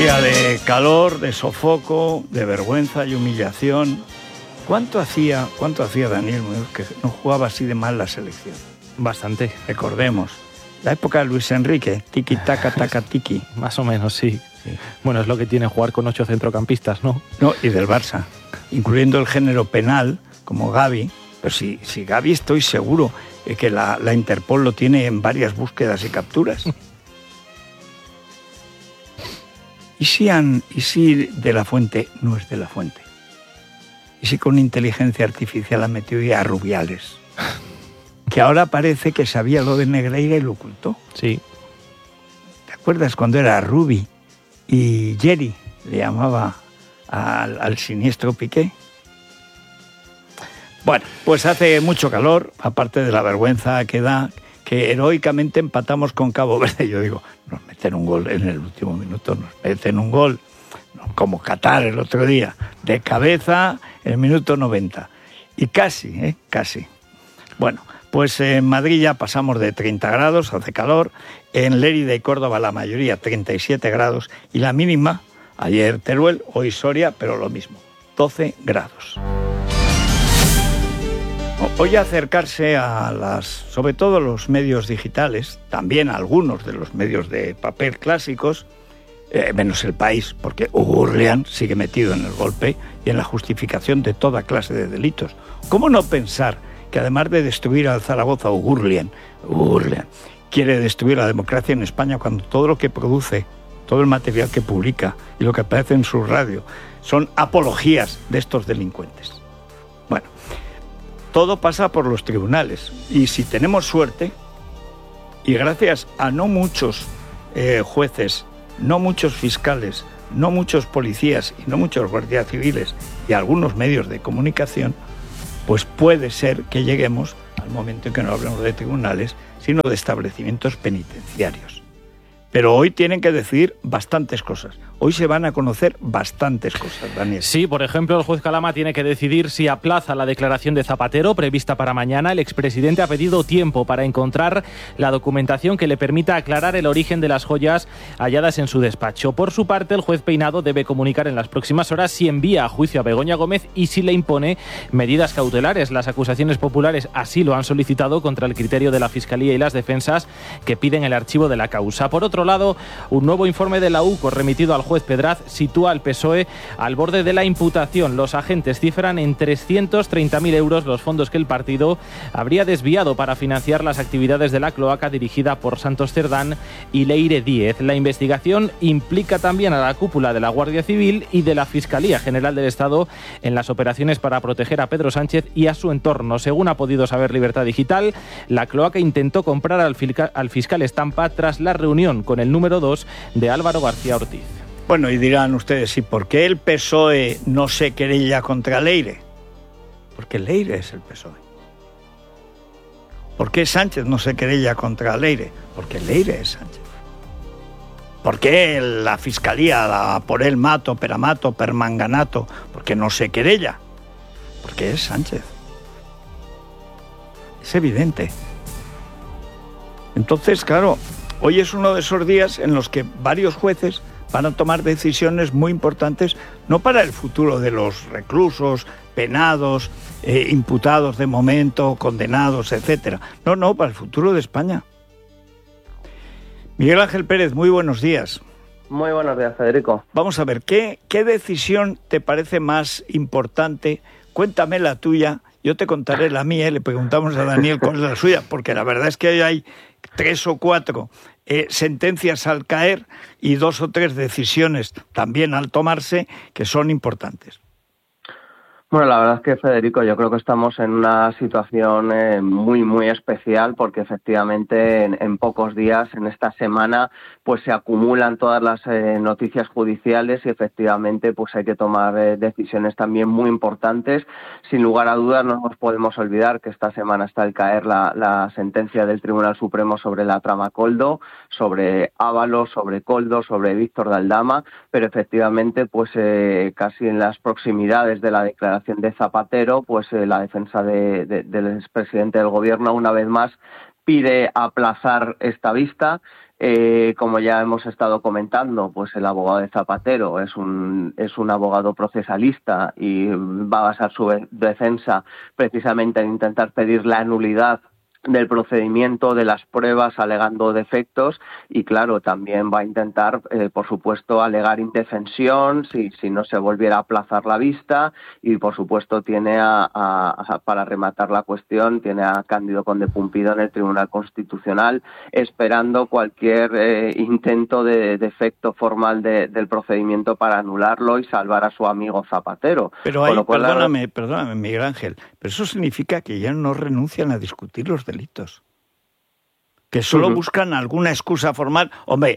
Día de calor, de sofoco, de vergüenza y humillación. ¿Cuánto hacía Daniel Muñoz que no jugaba así de mal la selección? Bastante. Recordemos, la época de Luis Enrique, tiki taka taka tiki. Más o menos, sí. Bueno, es lo que tiene jugar con 8 centrocampistas, ¿no? No, y del Barça, incluyendo el género penal, como Gavi. Pero si Gavi estoy seguro que la Interpol lo tiene en varias búsquedas y capturas. ¿Y si De la Fuente no es De la Fuente? ¿Y si con inteligencia artificial ha metido ya a Rubiales? Que ahora parece que sabía lo de Negreira y lo ocultó. Sí. ¿Te acuerdas cuando era Rubi y Jerry le llamaba al siniestro Piqué? Bueno, pues hace mucho calor, aparte de la vergüenza que da, que heroicamente empatamos con Cabo Verde. Yo digo, nos meten un gol en el último minuto, nos meten un gol, como Qatar el otro día, de cabeza en el minuto 90. Y casi. Bueno, pues en Madrid ya pasamos de 30 grados, hace calor. En Lérida y Córdoba la mayoría 37 grados. Y la mínima, ayer Teruel, hoy Soria, pero lo mismo, 12 grados. Hoy acercarse sobre todo los medios digitales, también algunos de los medios de papel clásicos, menos El País, porque Gurlian sigue metido en el golpe y en la justificación de toda clase de delitos. ¿Cómo no pensar que además de destruir al Zaragoza, Gurlian quiere destruir la democracia en España cuando todo lo que produce, todo el material que publica y lo que aparece en su radio son apologías de estos delincuentes? Bueno, todo pasa por los tribunales y si tenemos suerte, y gracias a no muchos jueces, no muchos fiscales, no muchos policías y no muchos guardias civiles y algunos medios de comunicación, pues puede ser que lleguemos al momento en que no hablemos de tribunales, sino de establecimientos penitenciarios. Pero hoy tienen que decidir bastantes cosas. Hoy se van a conocer bastantes cosas, Daniel. Sí, por ejemplo, el juez Calama tiene que decidir si aplaza la declaración de Zapatero prevista para mañana. El expresidente ha pedido tiempo para encontrar la documentación que le permita aclarar el origen de las joyas halladas en su despacho. Por su parte, el juez Peinado debe comunicar en las próximas horas si envía a juicio a Begoña Gómez y si le impone medidas cautelares. Las acusaciones populares así lo han solicitado contra el criterio de la Fiscalía y las defensas que piden el archivo de la causa. Por otro lado, un nuevo informe de la UCO remitido al juez Pedraz sitúa al PSOE al borde de la imputación. Los agentes cifran en 330.000 euros los fondos que el partido habría desviado para financiar las actividades de la cloaca dirigida por Santos Cerdán y Leire Díez. La investigación implica también a la cúpula de la Guardia Civil y de la Fiscalía General del Estado en las operaciones para proteger a Pedro Sánchez y a su entorno. Según ha podido saber Libertad Digital, la cloaca intentó comprar al fiscal Estampa tras la reunión con el número 2 de Álvaro García Ortiz. Bueno, y dirán ustedes, ¿y por qué el PSOE no se querella contra Leire? Porque Leire es el PSOE. ¿Por qué Sánchez no se querella contra Leire? Porque Leire es Sánchez. ¿Por qué la Fiscalía por él mato, peramato, permanganato? Porque no se querella. Porque es Sánchez. Es evidente. Entonces, claro, hoy es uno de esos días en los que varios jueces van a tomar decisiones muy importantes, no para el futuro de los reclusos, penados, imputados de momento, condenados, etcétera. No, para el futuro de España. Miguel Ángel Pérez, muy buenos días. Muy buenos días, Federico. Vamos a ver, ¿qué decisión te parece más importante? Cuéntame la tuya, yo te contaré la mía y le preguntamos a Daniel cuál es la suya, porque la verdad es que hay 3 o 4 sentencias al caer y 2 o 3 decisiones también al tomarse que son importantes. Bueno, la verdad es que, Federico, yo creo que estamos en una situación muy, muy especial porque efectivamente en pocos días, en esta semana, pues se acumulan todas las noticias judiciales y efectivamente pues hay que tomar decisiones también muy importantes. Sin lugar a dudas no nos podemos olvidar que esta semana está al caer la sentencia del Tribunal Supremo sobre la trama Koldo, sobre Ábalos, sobre Koldo, sobre Víctor de Aldama, pero efectivamente pues casi en las proximidades de la declaración de Zapatero, pues la defensa del expresidente del gobierno una vez más pide aplazar esta vista. Como ya hemos estado comentando, pues el abogado de Zapatero es un abogado procesalista y va a basar su defensa precisamente en intentar pedir la nulidad del procedimiento, de las pruebas, alegando defectos, y claro, también va a intentar, por supuesto, alegar indefensión si no se volviera a aplazar la vista, y por supuesto tiene para rematar la cuestión, tiene a Cándido Conde Pumpido en el Tribunal Constitucional esperando cualquier intento de defecto formal del procedimiento para anularlo y salvar a su amigo Zapatero. Pero ahí, perdóname, Miguel Ángel, pero eso significa que ya no renuncian a discutir los delitos, que solo buscan alguna excusa formal. Hombre,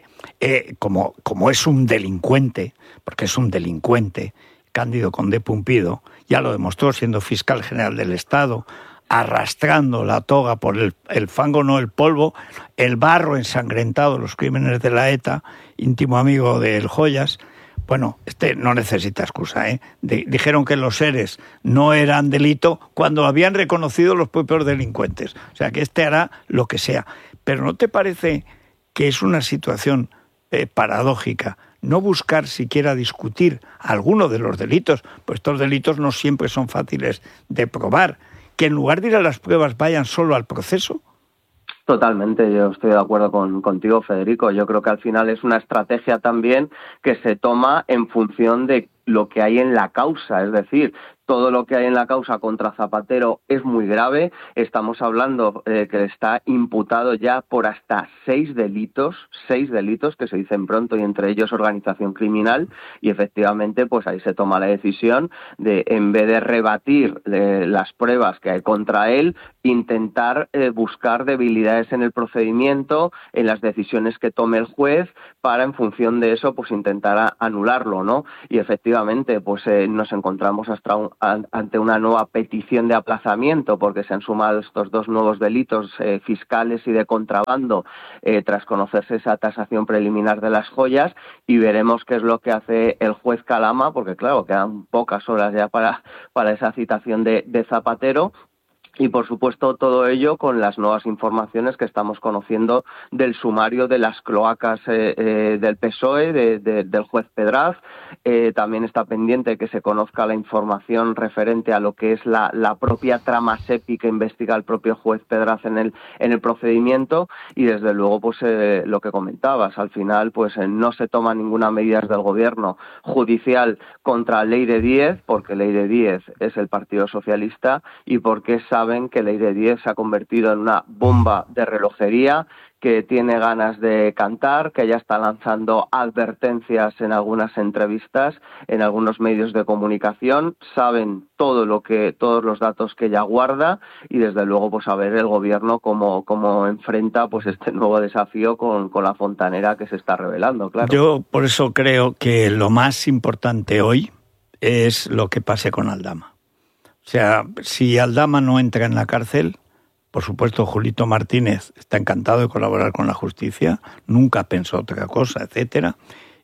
como es un delincuente, porque es un delincuente, Cándido Conde Pumpido ya lo demostró siendo fiscal general del Estado, arrastrando la toga por el fango, no el polvo, el barro ensangrentado, los crímenes de la ETA, íntimo amigo del Joyas. Bueno, no necesita excusa, ¿eh? Dijeron que los seres no eran delito cuando habían reconocido los propios delincuentes. O sea, que hará lo que sea. Pero ¿no te parece que es una situación paradójica no buscar siquiera discutir alguno de los delitos? Pues estos delitos no siempre son fáciles de probar. Que en lugar de ir a las pruebas vayan solo al proceso. Totalmente, yo estoy de acuerdo contigo, Federico. Yo creo que al final es una estrategia también que se toma en función de lo que hay en la causa, es decir, todo lo que hay en la causa contra Zapatero es muy grave. Estamos hablando que está imputado ya por hasta 6 delitos que se dicen pronto, y entre ellos organización criminal, y efectivamente pues ahí se toma la decisión de, en vez de rebatir las pruebas que hay contra él, intentar buscar debilidades en el procedimiento, en las decisiones que tome el juez, para en función de eso pues intentar anularlo, ¿no? Y efectivamente pues nos encontramos ante una nueva petición de aplazamiento, porque se han sumado estos 2 nuevos delitos fiscales y de contrabando tras conocerse esa tasación preliminar de las joyas, y veremos qué es lo que hace el juez Calama, porque claro, quedan pocas horas ya para esa citación de Zapatero. Y, por supuesto, todo ello con las nuevas informaciones que estamos conociendo del sumario de las cloacas del PSOE, del juez Pedraz. También está pendiente que se conozca la información referente a lo que es la propia trama SEPI que investiga el propio juez Pedraz en el procedimiento. Y, desde luego, pues lo que comentabas, al final pues no se toma ninguna medida del Gobierno judicial contra Leire Díez, porque Leire Díez es el Partido Socialista y porque saben que Leire Díez se ha convertido en una bomba de relojería, que tiene ganas de cantar, que ya está lanzando advertencias en algunas entrevistas, en algunos medios de comunicación. Saben todos los datos que ella guarda, y desde luego pues a ver el Gobierno cómo enfrenta pues este nuevo desafío con la fontanera que se está revelando, claro. Yo por eso creo que lo más importante hoy es lo que pase con Aldama. O sea, si Aldama no entra en la cárcel, por supuesto Julito Martínez está encantado de colaborar con la justicia, nunca pensó otra cosa, etcétera.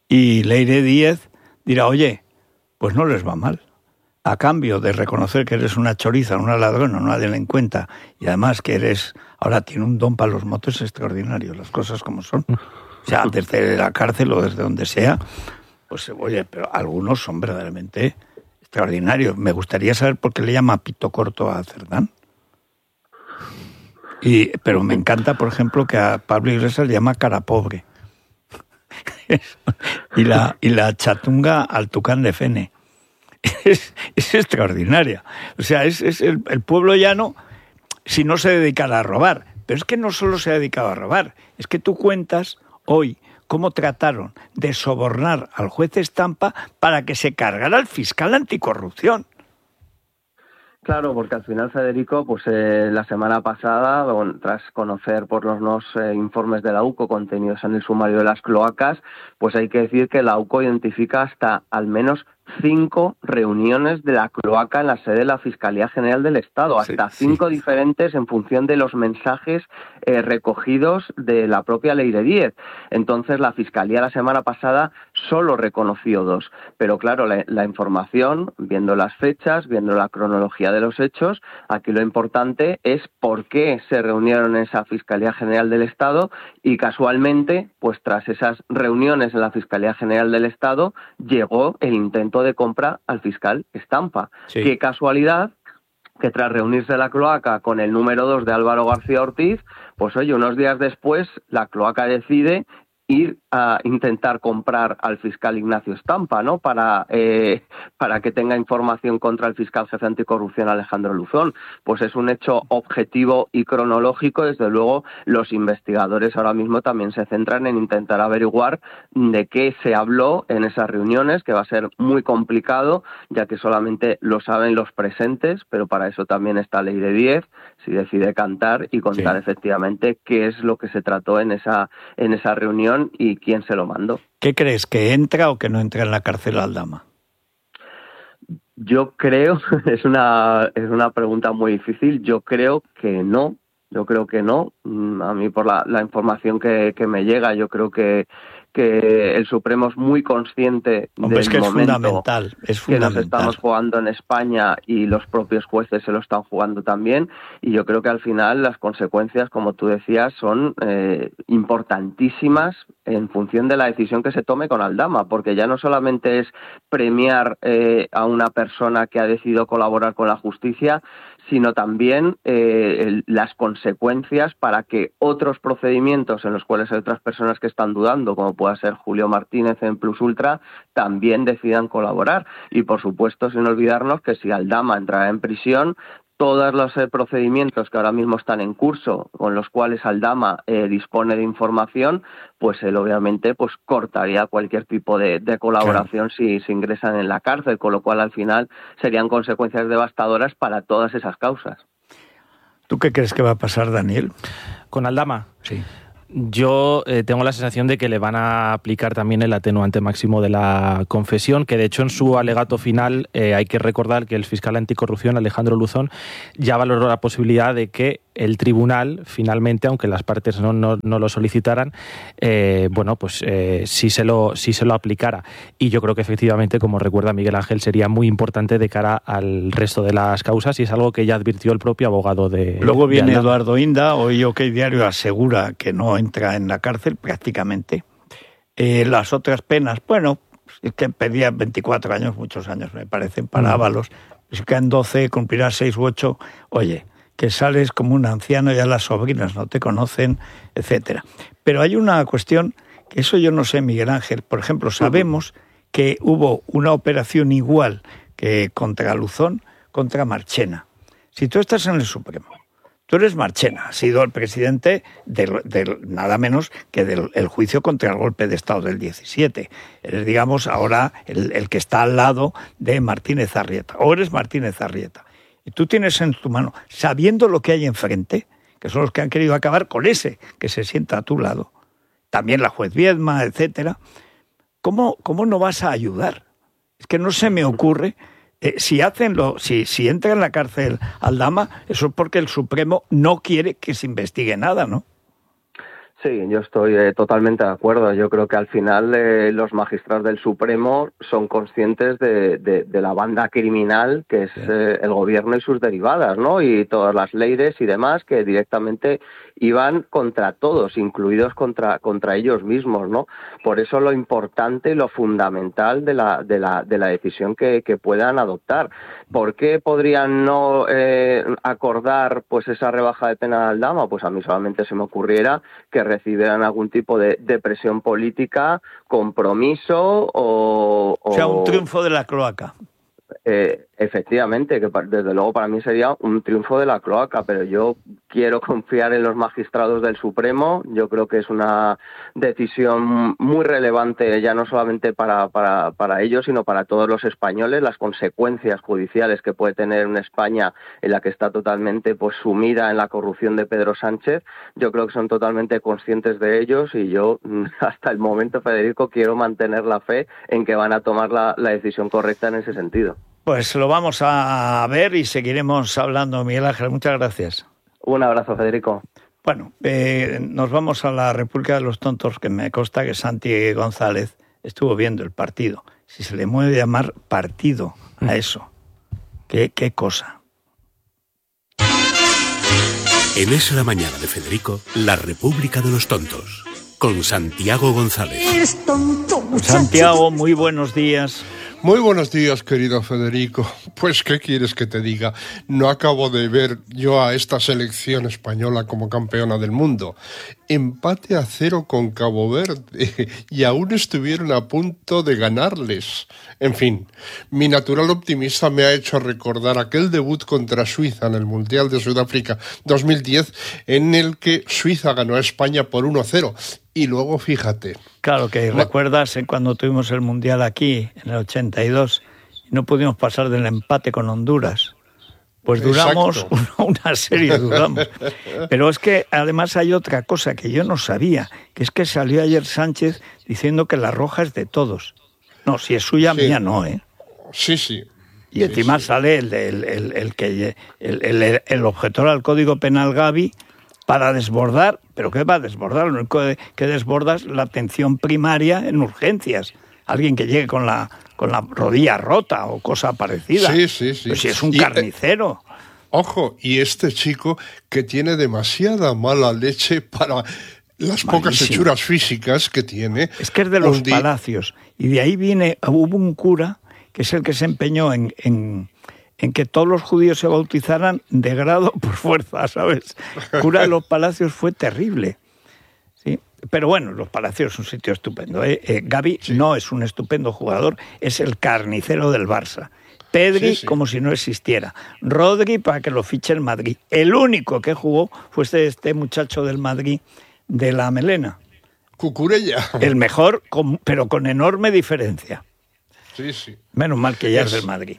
Y Leire Díez dirá, oye, pues no les va mal. A cambio de reconocer que eres una choriza, una ladrona, una delincuenta, y además que ahora tiene un don para los motos extraordinario, las cosas como son. O sea, desde la cárcel o desde donde sea, pues oye, pero algunos son verdaderamente extraordinario. Me gustaría saber por qué le llama pito corto a Cerdán. Pero me encanta, por ejemplo, que a Pablo Iglesias le llama cara pobre. y la chatunga al tucán de Fene. Es extraordinaria. O sea, es el pueblo llano, si no se dedicara a robar. Pero es que no solo se ha dedicado a robar, es que tú cuentas hoy cómo trataron de sobornar al juez Estampa para que se cargara al fiscal anticorrupción. Claro, porque al final, Federico, pues la semana pasada, tras conocer por los nuevos informes de la UCO contenidos en el sumario de las cloacas, pues hay que decir que la UCO identifica hasta al menos 5 reuniones de la cloaca en la sede de la Fiscalía General del Estado, hasta 5 diferentes en función de los mensajes recogidos de la propia Ley de 10. Entonces, la Fiscalía la semana pasada solo reconoció 2. Pero claro, la información, viendo las fechas, viendo la cronología de los hechos, aquí lo importante es por qué se reunieron en esa Fiscalía General del Estado y casualmente, pues tras esas reuniones en la Fiscalía General del Estado, llegó el intento de compra al fiscal Estampa. Sí. Qué casualidad que tras reunirse la cloaca con el número 2 de Álvaro García Ortiz, pues oye, unos días después la cloaca decide ir a intentar comprar al fiscal Ignacio Estampa, ¿no? Para que tenga información contra el fiscal jefe anticorrupción Alejandro Luzón. Pues es un hecho objetivo y cronológico. Desde luego, los investigadores ahora mismo también se centran en intentar averiguar de qué se habló en esas reuniones, que va a ser muy complicado, ya que solamente lo saben los presentes, pero para eso también está Ley de 10, si decide cantar y contar efectivamente qué es lo que se trató en esa reunión y quién se lo mandó. ¿Qué crees, que entra o que no entra en la cárcel Aldama? Yo creo, es una pregunta muy difícil, yo creo que no. A mí, por la información que me llega, yo creo que el Supremo es muy consciente es que momento es fundamental que nos estamos jugando en España, y los propios jueces se lo están jugando también, y yo creo que al final las consecuencias, como tú decías, son importantísimas en función de la decisión que se tome con Aldama, porque ya no solamente es premiar a una persona que ha decidido colaborar con la justicia, sino también las consecuencias para que otros procedimientos en los cuales hay otras personas que están dudando, como pueda ser Julio Martínez en Plus Ultra, también decidan colaborar. Y, por supuesto, sin olvidarnos que si Aldama entrará en prisión, todos los procedimientos que ahora mismo están en curso, con los cuales Aldama dispone de información, pues él obviamente pues cortaría cualquier tipo de colaboración si se ingresan en la cárcel, con lo cual al final serían consecuencias devastadoras para todas esas causas. ¿Tú qué crees que va a pasar, Daniel? ¿Con Aldama? Sí. Yo tengo la sensación de que le van a aplicar también el atenuante máximo de la confesión, que de hecho en su alegato final hay que recordar que el fiscal anticorrupción Alejandro Luzón ya valoró la posibilidad de que el tribunal finalmente, aunque las partes no lo solicitaran, sí se lo aplicara. Y yo creo que efectivamente, como recuerda Miguel Ángel, sería muy importante de cara al resto de las causas, y es algo que ya advirtió el propio abogado de... Luego viene de Eduardo Inda, hoy OK Diario asegura que no entra en la cárcel prácticamente. Las otras penas, bueno, es que pedía 24 años, muchos años me parecen, para Ábalos. Si quedan 12, cumplirás 6 u 8, oye, que sales como un anciano, ya las sobrinas no te conocen, etcétera. Pero hay una cuestión, que eso yo no sé, Miguel Ángel. Por ejemplo, sabemos que hubo una operación igual que contra Luzón, contra Marchena. Si tú estás en el Supremo, tú eres Marchena, has sido el presidente del nada menos que del juicio contra el golpe de Estado del 17. Eres, digamos, ahora el que está al lado de Martínez Arrieta, o eres Martínez Arrieta. Y tú tienes en tu mano, sabiendo lo que hay enfrente, que son los que han querido acabar con ese que se sienta a tu lado, también la juez Viedma, etcétera, ¿cómo no vas a ayudar? Es que no se me ocurre. Si entra en la cárcel Aldama, eso es porque el Supremo no quiere que se investigue nada, ¿no? Sí, yo estoy totalmente de acuerdo. Yo creo que al final los magistrados del Supremo son conscientes de la banda criminal que es el gobierno y sus derivadas, ¿no? Y todas las leyes y demás que directamente iban contra todos, incluidos contra ellos mismos, ¿no? Por eso lo importante y lo fundamental de la decisión que puedan adoptar. ¿Por qué podrían no acordar pues esa rebaja de pena de Aldama? Pues a mí solamente se me ocurriera que recibieran algún tipo de presión política, compromiso o sea, un triunfo de la cloaca. Efectivamente, que desde luego para mí sería un triunfo de la cloaca, pero yo quiero confiar en los magistrados del Supremo. Yo creo que es una decisión muy relevante, ya no solamente para ellos, sino para todos los españoles. Las consecuencias judiciales que puede tener una España en la que está totalmente pues sumida en la corrupción de Pedro Sánchez, yo creo que son totalmente conscientes de ellos, y yo hasta el momento, Federico, quiero mantener la fe en que van a tomar la decisión correcta en ese sentido. Pues lo vamos a ver y seguiremos hablando, Miguel Ángel. Muchas gracias. Un abrazo, Federico. Bueno, nos vamos a la República de los Tontos, que me consta que Santi González estuvo viendo el partido. Si se le puede llamar partido a eso, qué cosa. En Es la Mañana de Federico, la República de los Tontos, con Santiago González. Eres tonto, muchacho. Santiago, muy buenos días. Muy buenos días, querido Federico. Pues, ¿qué quieres que te diga? No acabo de ver yo a esta selección española como campeona del mundo. Empate a 0 con Cabo Verde y aún estuvieron a punto de ganarles. En fin, mi natural optimista me ha hecho recordar aquel debut contra Suiza en el Mundial de Sudáfrica 2010, en el que Suiza ganó a España por 1-0. Y luego, fíjate. Claro que recuerdas cuando tuvimos el Mundial aquí, en el 82, y no pudimos pasar del empate con Honduras. Pues duramos una serie, duramos. Pero es que además hay otra cosa que yo no sabía, que es que salió ayer Sánchez diciendo que la roja es de todos. No, si es suya, sí. Mía no, ¿eh? Sí, sí. Y encima sale el objetor al Código Penal, Gavi, para desbordar. ¿Pero qué va a desbordar? Lo único que desborda es la atención primaria en urgencias. Alguien que llegue con la rodilla rota o cosa parecida. Sí. Pero si es un carnicero. Ojo, y este chico que tiene demasiada mala leche para las pocas hechuras físicas que tiene. Es que es de los Palacios. Y de ahí hubo un cura que es el que se empeñó en que todos los judíos se bautizaran de grado por fuerza, ¿sabes? El cura de los Palacios fue terrible. ¿Sí? Pero bueno, los Palacios es un sitio estupendo. Gavi no es un estupendo jugador, es el carnicero del Barça. Pedri, como si no existiera. Rodri, para que lo fiche el Madrid. El único que jugó fue este muchacho del Madrid, de la melena. Cucurella. El mejor, pero con enorme diferencia. Sí. Menos mal que ya es del Madrid.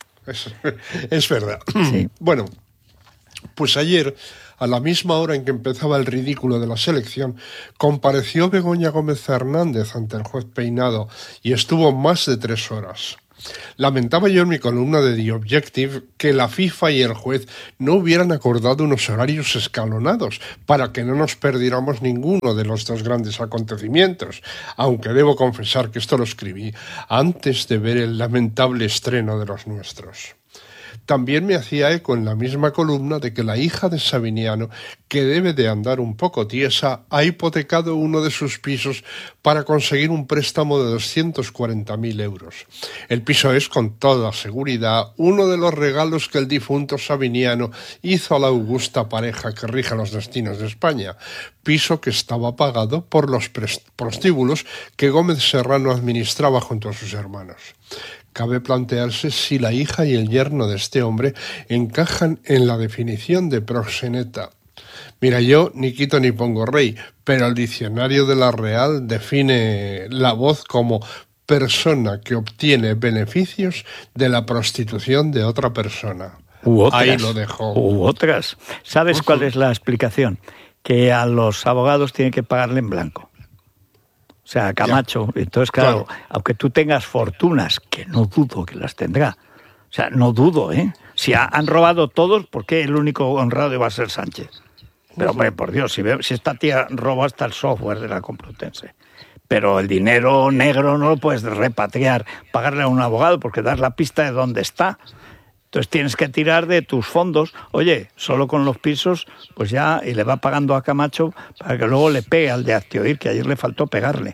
Es verdad. Sí. Bueno, pues ayer, a la misma hora en que empezaba el ridículo de la selección, compareció Begoña Gómez Fernández ante el juez Peinado y estuvo más de 3 horas. Lamentaba yo en mi columna de The Objective que la FIFA y el juez no hubieran acordado unos horarios escalonados para que no nos perdiéramos ninguno de los dos grandes acontecimientos, aunque debo confesar que esto lo escribí antes de ver el lamentable estreno de los nuestros. También me hacía eco en la misma columna de que la hija de Sabiniano, que debe de andar un poco tiesa, ha hipotecado uno de sus pisos para conseguir un préstamo de 240.000 euros. El piso es, con toda seguridad, uno de los regalos que el difunto Sabiniano hizo a la augusta pareja que rige los destinos de España, piso que estaba pagado por los prostíbulos que Gómez Serrano administraba junto a sus hermanos. Cabe plantearse si la hija y el yerno de este hombre encajan en la definición de proxeneta. Mira, yo ni quito ni pongo rey, pero el diccionario de la Real define la voz como persona que obtiene beneficios de la prostitución de otra persona. Ahí lo dejo. U otras. ¿Sabes cuál es la explicación? Que a los abogados tienen que pagarle en blanco. O sea, Camacho. Ya. Entonces, claro, aunque tú tengas fortunas, que no dudo que las tendrá. O sea, no dudo, ¿eh? Si han robado todos, ¿por qué el único honrado iba a ser Sánchez? Pero, hombre, por Dios, si esta tía robó hasta el software de la Complutense. Pero el dinero negro no lo puedes repatriar, pagarle a un abogado, porque das la pista de dónde está. Entonces tienes que tirar de tus fondos. Oye, solo con los pisos, pues ya, y le va pagando a Camacho para que luego le pegue al de Actioir, que ayer le faltó pegarle.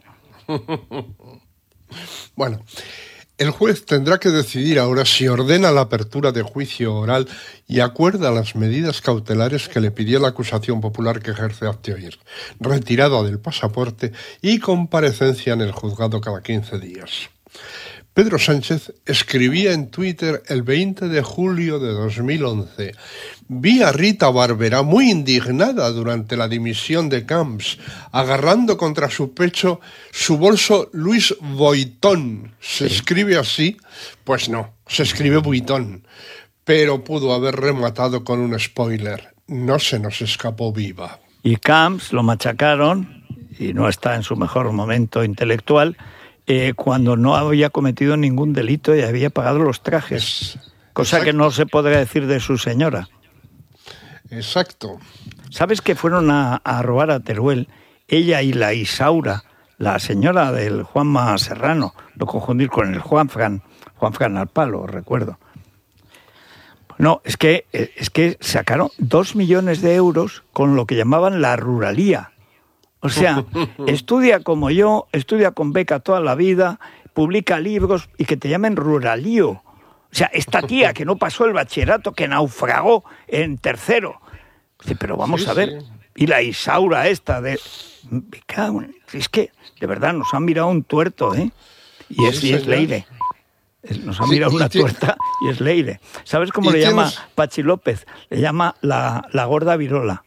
Bueno, el juez tendrá que decidir ahora si ordena la apertura de juicio oral y acuerda las medidas cautelares que le pidió la acusación popular que ejerce Actioir, retirada del pasaporte y comparecencia en el juzgado cada 15 días. Pedro Sánchez escribía en Twitter el 20 de julio de 2011: vi a Rita Barberá muy indignada durante la dimisión de Camps, agarrando contra su pecho su bolso Louis Vuitton. ¿Se escribe así? Pues no, se escribe Vuitton. Pero pudo haber rematado con un spoiler: no se nos escapó viva. Y Camps lo machacaron, y no está en su mejor momento intelectual, cuando no había cometido ningún delito y había pagado los trajes. Cosa que no se podría decir de su señora. Exacto. ¿Sabes que fueron a robar a Teruel? Ella y la Isaura, la señora del Juanma Serrano, no confundir con el Juanfran al palo, recuerdo. No, es que sacaron 2 millones de euros con lo que llamaban la ruralía. O sea, estudia como yo, estudia con beca toda la vida, publica libros y que te llamen ruralío. O sea, esta tía que no pasó el bachillerato, que naufragó en tercero. Pero vamos a ver, sí. Y la Isaura esta de... Es que, de verdad, nos han mirado un tuerto, ¿eh? Y es Leire. Nos ha mirado una tuerta y es Leire. ¿Sabes cómo le llama Pachi López? Le llama la gorda virola.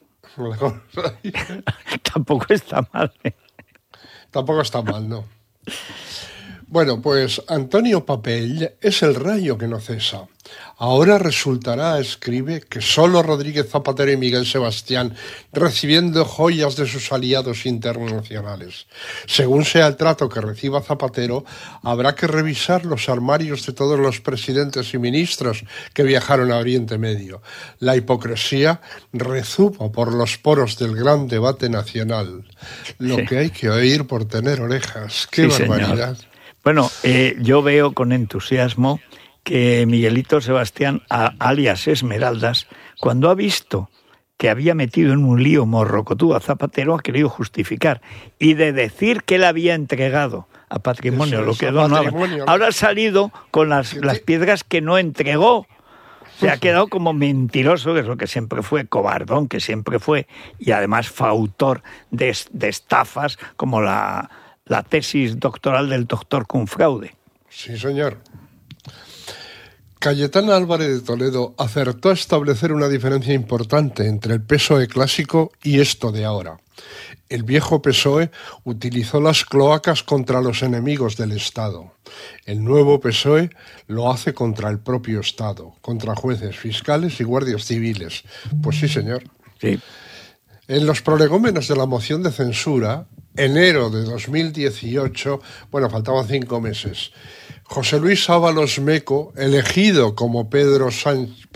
Tampoco está mal, ¿eh? Tampoco está mal, ¿no? Bueno, pues Antonio Papell es el rayo que no cesa. Ahora resultará, escribe, que solo Rodríguez Zapatero y Miguel Sebastián recibiendo joyas de sus aliados internacionales. Según sea el trato que reciba Zapatero, habrá que revisar los armarios de todos los presidentes y ministros que viajaron a Oriente Medio. La hipocresía rezuba por los poros del gran debate nacional. Lo que hay que oír por tener orejas. ¡Qué barbaridad! Señor. Bueno, yo veo con entusiasmo que Miguelito Sebastián, alias Esmeraldas, cuando ha visto que había metido en un lío morrocotú a Zapatero, ha querido justificar y de decir que él había entregado a Patrimonio lo que donaba. Ahora ha salido con las piedras que no entregó. Se ha quedado como mentiroso, que es lo que siempre fue, cobardón, que siempre fue, y además fautor de estafas como la tesis doctoral del doctor Cunfraude. Sí, señor. Cayetana Álvarez de Toledo acertó a establecer una diferencia importante entre el PSOE clásico y esto de ahora. El viejo PSOE utilizó las cloacas contra los enemigos del Estado. El nuevo PSOE lo hace contra el propio Estado, contra jueces, fiscales y guardias civiles. Pues sí, señor. Sí. En los prolegómenos de la moción de censura, enero de 2018, faltaban 5 meses, José Luis Ábalos Meco, elegido como Pedro Sánchez,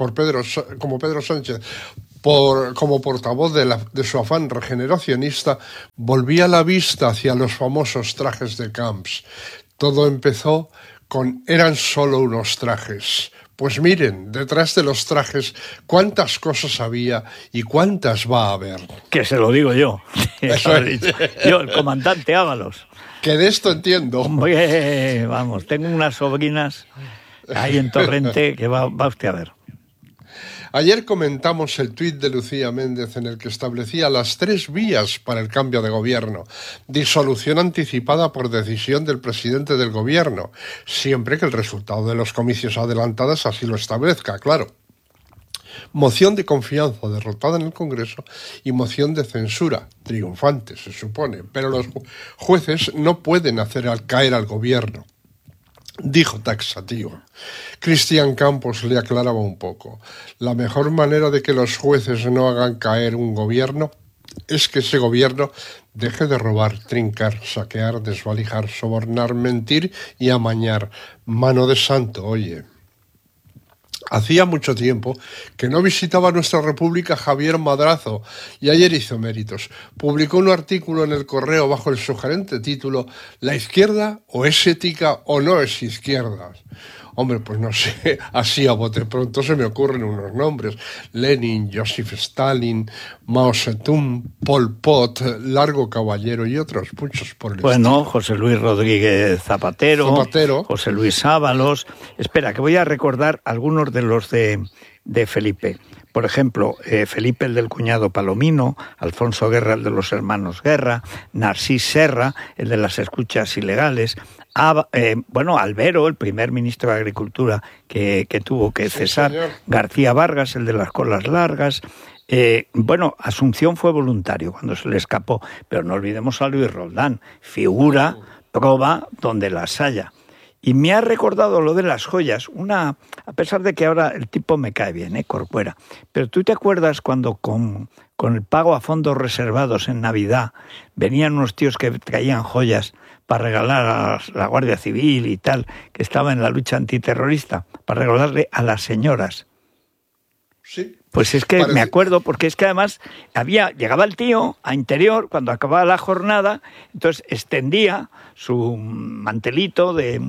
como portavoz de su afán regeneracionista, volvía la vista hacia los famosos trajes de Camps. Todo empezó con «eran solo unos trajes». Pues miren, detrás de los trajes, cuántas cosas había y cuántas va a haber. Que se lo digo yo. Yo, el comandante Ábalos. Que de esto entiendo. Hombre, vamos, tengo unas sobrinas ahí en Torrente que va usted a ver. Ayer comentamos el tuit de Lucía Méndez en el que establecía las 3 vías para el cambio de gobierno. Disolución anticipada por decisión del presidente del gobierno, siempre que el resultado de los comicios adelantados así lo establezca, claro. Moción de confianza derrotada en el Congreso y moción de censura, triunfante se supone, pero los jueces no pueden hacer caer al gobierno. Dijo taxativo. Cristian Campos le aclaraba un poco. La mejor manera de que los jueces no hagan caer un gobierno es que ese gobierno deje de robar, trincar, saquear, desvalijar, sobornar, mentir y amañar. Mano de santo, oye. Hacía mucho tiempo que no visitaba nuestra república Javier Madrazo y ayer hizo méritos. Publicó un artículo en El Correo bajo el sugerente título «¿La izquierda o es ética o no es izquierda?». Hombre, pues no sé, así a bote pronto se me ocurren unos nombres. Lenin, Joseph Stalin, Mao Zedong, Pol Pot, Largo Caballero y otros muchos por el estilo. José Luis Rodríguez Zapatero, José Luis Ábalos. Espera, que voy a recordar algunos de los de de Felipe. Por ejemplo, Felipe el del cuñado Palomino, Alfonso Guerra el de los hermanos Guerra, Narcís Serra el de las escuchas ilegales, Albero, el primer ministro de Agricultura que tuvo que cesar, García Vargas el de las colas largas. Asunción fue voluntario cuando se le escapó, pero no olvidemos a Luis Roldán, figura, proba donde las haya. Y me ha recordado lo de las joyas, a pesar de que ahora el tipo me cae bien, Corcuera, pero ¿tú te acuerdas cuando con el pago a fondos reservados en Navidad venían unos tíos que traían joyas para regalar a la Guardia Civil y tal, que estaba en la lucha antiterrorista, para regalarle a las señoras? Sí. Pues es que me acuerdo, porque es que además llegaba el tío a interior cuando acababa la jornada, entonces extendía su mantelito de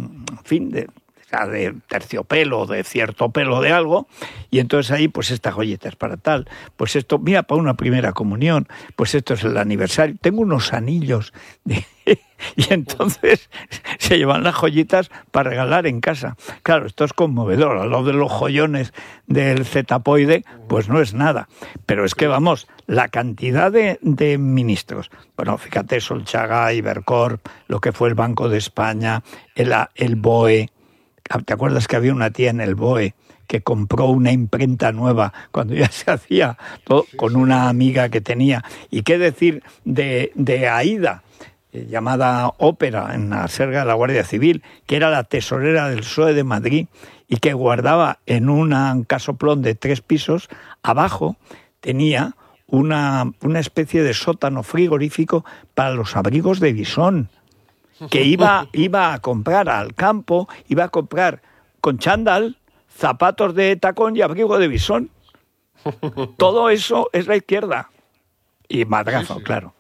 terciopelo, de cierto pelo de algo, y entonces ahí, pues esta joyeta es para tal, pues esto, mira, para una primera comunión, pues esto es el aniversario, tengo unos anillos, y entonces se llevan las joyitas para regalar en casa. Claro, esto es conmovedor, a lo de los joyones del Zetapoide, pues no es nada, pero es que vamos, la cantidad de ministros, bueno, fíjate, Solchaga, Ibercorp, lo que fue el Banco de España, el BOE. ¿Te acuerdas que había una tía en el BOE que compró una imprenta nueva cuando ya se hacía todo con una amiga que tenía? ¿Y qué decir de Aida, llamada Ópera, en la Serga de la Guardia Civil, que era la tesorera del PSOE de Madrid y que guardaba en un casoplón de 3 pisos, abajo tenía una especie de sótano frigorífico para los abrigos de bisón, que iba a comprar al campo, iba a comprar con chándal, zapatos de tacón y abrigo de bisón. Todo eso es la izquierda. Y madrazo, sí. Claro.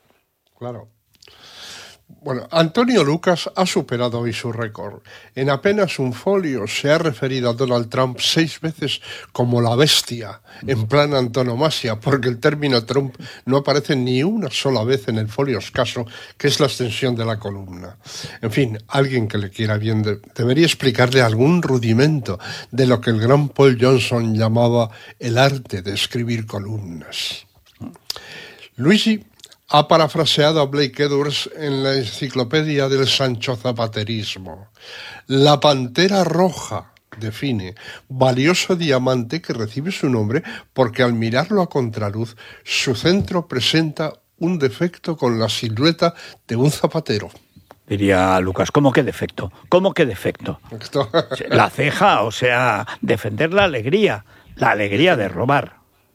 Bueno, Antonio Lucas ha superado hoy su récord. En apenas un folio se ha referido a Donald Trump 6 veces como la bestia, en plan antonomasia, porque el término Trump no aparece ni una sola vez en el folio escaso, que es la extensión de la columna. En fin, alguien que le quiera bien debería explicarle algún rudimento de lo que el gran Paul Johnson llamaba el arte de escribir columnas. Luigi ha parafraseado a Blake Edwards en la enciclopedia del Sancho Zapaterismo. La pantera roja, define, valioso diamante que recibe su nombre porque al mirarlo a contraluz, su centro presenta un defecto con la silueta de un zapatero. Diría Lucas, ¿cómo que defecto? ¿Cómo que defecto? La ceja, o sea, defender la alegría de robar.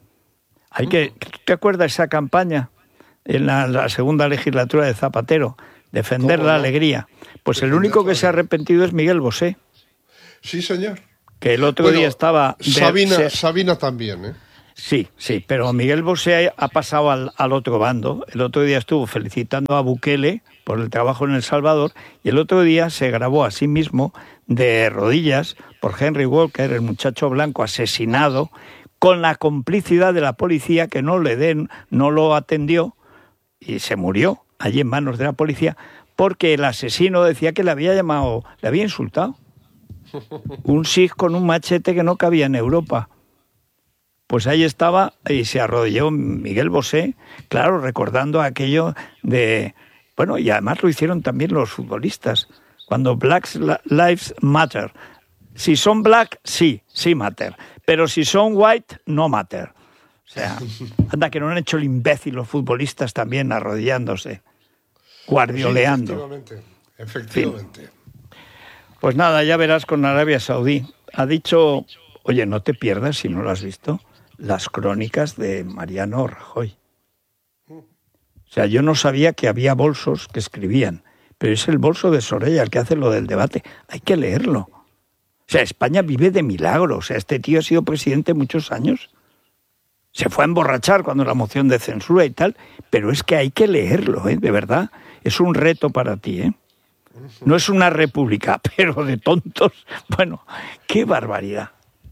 ¿Te acuerdas esa campaña? En la segunda legislatura de Zapatero, defender la alegría. Pues el único que se ha arrepentido es Miguel Bosé. Sí, señor. Que el otro día estaba... Sabina también, ¿eh? Sí, pero Miguel Bosé ha pasado al otro bando. El otro día estuvo felicitando a Bukele por el trabajo en El Salvador y el otro día se grabó a sí mismo de rodillas por Henry Walker, el muchacho blanco asesinado, con la complicidad de la policía que no lo atendió, y se murió allí en manos de la policía porque el asesino decía que le había insultado. Un sikh con un machete que no cabía en Europa. Pues ahí estaba y se arrodilló Miguel Bosé, claro, recordando aquello de... Bueno, y además lo hicieron también los futbolistas, cuando Black Lives Matter. Si son black, sí matter, pero si son white, no matter. O sea, anda que no han hecho el imbécil los futbolistas también arrodillándose, guardioleando. Sí, efectivamente. En fin. Pues nada, ya verás con Arabia Saudí. Ha dicho, oye, no te pierdas, si no lo has visto, las crónicas de Mariano Rajoy. O sea, yo no sabía que había bolsos que escribían, pero es el bolso de Soraya el que hace lo del debate. Hay que leerlo. O sea, España vive de milagro. O sea, este tío ha sido presidente muchos años. Se fue a emborrachar cuando la moción de censura y tal, pero es que hay que leerlo, de verdad. Es un reto para ti, No es una república, pero de tontos. Bueno, qué barbaridad.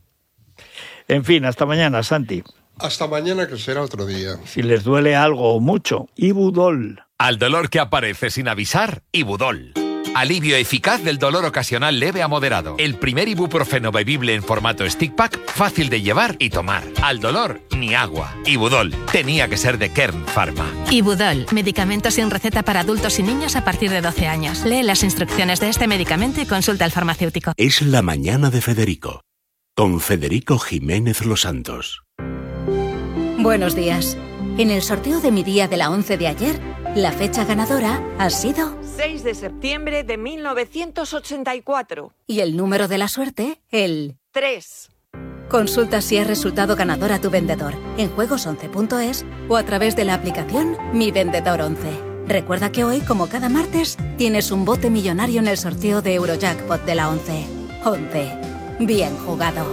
En fin, hasta mañana, Santi. Hasta mañana, que será otro día. Si les duele algo o mucho, Ibudol. Al dolor que aparece sin avisar, Ibudol. Alivio eficaz del dolor ocasional leve a moderado. El primer ibuprofeno bebible en formato stick pack, fácil de llevar y tomar. Al dolor, ni agua. Ibudol, tenía que ser de Kern Pharma. Ibudol, medicamento sin receta para adultos y niños a partir de 12 años. Lee las instrucciones de este medicamento y consulta al farmacéutico. Es la mañana de Federico, con Federico Jiménez Los Santos. Buenos días. En el sorteo de mi día de la 11 de ayer, la fecha ganadora ha sido 6 de septiembre de 1984. Y el número de la suerte, el 3. Consulta si has resultado ganador a tu vendedor en juegos11.es o a través de la aplicación Mi Vendedor 11. Recuerda que hoy, como cada martes, tienes un bote millonario en el sorteo de Eurojackpot de la 11. 11. Bien jugado.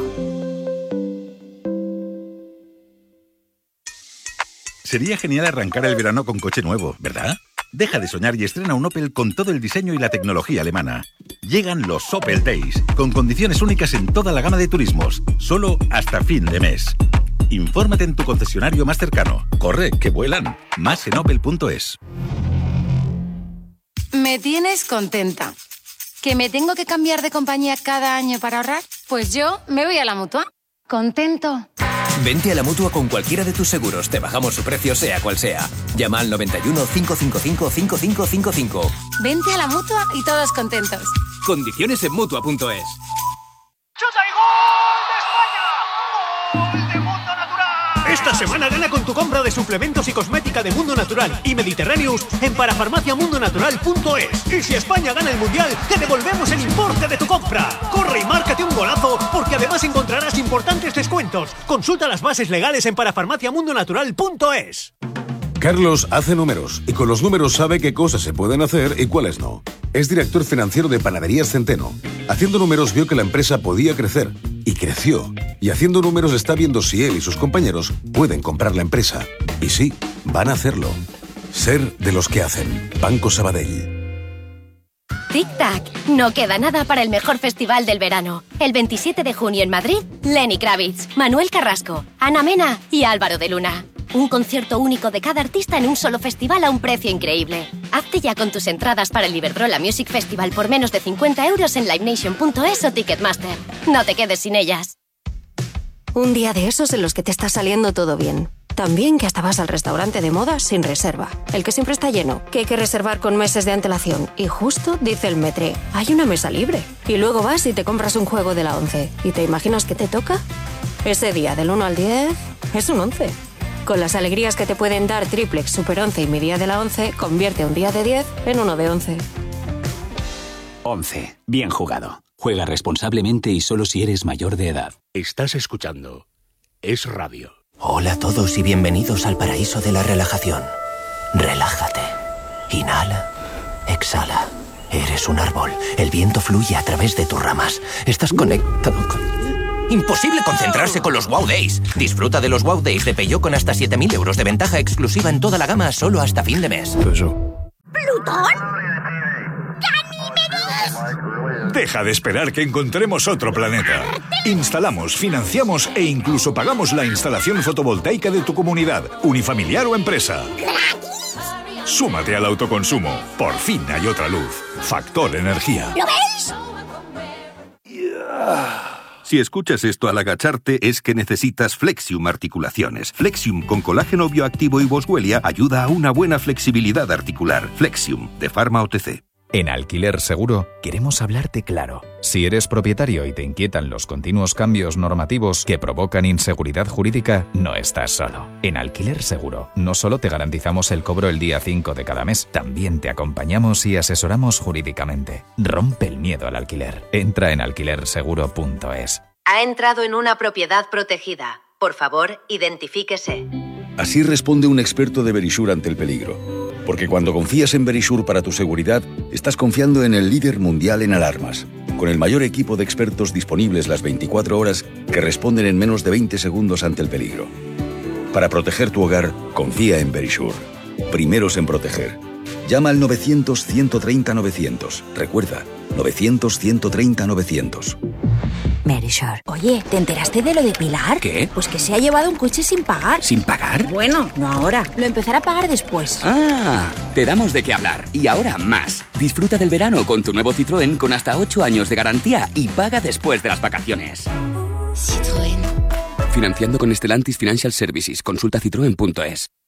Sería genial arrancar el verano con coche nuevo, ¿verdad? Deja de soñar y estrena un Opel con todo el diseño y la tecnología alemana. Llegan los Opel Days, con condiciones únicas en toda la gama de turismos, solo hasta fin de mes. Infórmate en tu concesionario más cercano. Corre, que vuelan. Más en opel.es. Me tienes contenta. ¿Que me tengo que cambiar de compañía cada año para ahorrar? Pues yo me voy a la Mutua. Contento. Vente a la Mutua con cualquiera de tus seguros. Te bajamos su precio, sea cual sea. Llama al 91 555 5555. Vente a la Mutua y todos contentos. Condiciones en Mutua.es. ¡Chuta y gol de España! ¡Gol de Mundo Natural! Esta semana gana con tu compra de suplementos y cosmética de Mundo Natural y Mediterráneos en parafarmaciamundonatural.es. Y si España gana el Mundial, te devolvemos el importe de tu compra. Corre y márcate un golazo, porque además encontrarás importantes descuentos. Consulta las bases legales en parafarmaciamundonatural.es. Carlos hace números y con los números sabe qué cosas se pueden hacer y cuáles no. Es director financiero de Panaderías Centeno. Haciendo números vio que la empresa podía crecer y creció. Y haciendo números está viendo si él y sus compañeros pueden comprar la empresa. Y sí, van a hacerlo. Ser de los que hacen. Banco Sabadell. Tic-tac, no queda nada para el mejor festival del verano. El 27 de junio en Madrid, Lenny Kravitz, Manuel Carrasco, Ana Mena y Álvaro de Luna. Un concierto único de cada artista en un solo festival a un precio increíble. Hazte ya con tus entradas para el Iberdrola Music Festival por menos de 50 € en livenation.es o Ticketmaster. No te quedes sin ellas. Un día de esos en los que te está saliendo todo bien. También que hasta vas al restaurante de moda sin reserva. El que siempre está lleno, que hay que reservar con meses de antelación. Y justo dice el Metre, hay una mesa libre. Y luego vas y te compras un juego de la 11. ¿Y te imaginas que te toca? Ese día del 1 al 10 es un 11. Con las alegrías que te pueden dar Triplex, Super 11 y mi día de la 11, convierte un día de 10 en uno de 11. 11. Bien jugado. Juega responsablemente y solo si eres mayor de edad. Estás escuchando Es Radio. Hola a todos y bienvenidos al paraíso de la relajación. Relájate. Inhala. Exhala. Eres un árbol. El viento fluye a través de tus ramas. Estás conectado con... Imposible concentrarse con los Wow Days. Disfruta de los Wow Days de Peugeot con hasta 7.000 € de ventaja exclusiva en toda la gama solo hasta fin de mes. ¿Plutón? Deja de esperar que encontremos otro planeta. Instalamos, financiamos e incluso pagamos la instalación fotovoltaica de tu comunidad, unifamiliar o empresa. Súmate al autoconsumo. Por fin hay otra luz. Factor Energía. ¿Lo veis? Si escuchas esto al agacharte es que necesitas Flexium Articulaciones. Flexium con colágeno bioactivo y boswellia ayuda a una buena flexibilidad articular. Flexium, de Pharma OTC. En Alquiler Seguro queremos hablarte claro. Si eres propietario y te inquietan los continuos cambios normativos que provocan inseguridad jurídica, no estás solo. En Alquiler Seguro no solo te garantizamos el cobro el día 5 de cada mes, también te acompañamos y asesoramos jurídicamente. Rompe el miedo al alquiler. Entra en alquilerseguro.es. Ha entrado en una propiedad protegida. Por favor, identifíquese. Así responde un experto de Verisure ante el peligro. Porque cuando confías en Verisure para tu seguridad, estás confiando en el líder mundial en alarmas, con el mayor equipo de expertos disponibles las 24 horas que responden en menos de 20 segundos ante el peligro. Para proteger tu hogar, confía en Verisure. Primeros en proteger. Llama al 900-130-900. Recuerda, 900-130-900. Verisure. Oye, ¿te enteraste de lo de Pilar? ¿Qué? Pues que se ha llevado un coche sin pagar. ¿Sin pagar? Bueno, no ahora. Lo empezará a pagar después. Ah, te damos de qué hablar. Y ahora más. Disfruta del verano con tu nuevo Citroën con hasta 8 años de garantía y paga después de las vacaciones. Citroën. Financiando con Stellantis Financial Services. Consulta citroen.es.